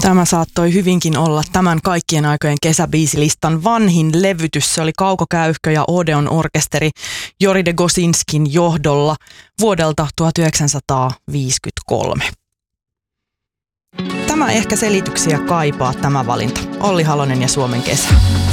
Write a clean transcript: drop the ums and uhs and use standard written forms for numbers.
Tämä saattoi hyvinkin olla tämän kaikkien aikojen kesäbiisilistan vanhin levytys. Se oli Kauko Käyhkö ja Odeon orkesteri Jori de Gosinskin johdolla vuodelta 1953. Tämä ehkä selityksiä kaipaa tämä valinta. Olli Halonen ja Suomen kesä.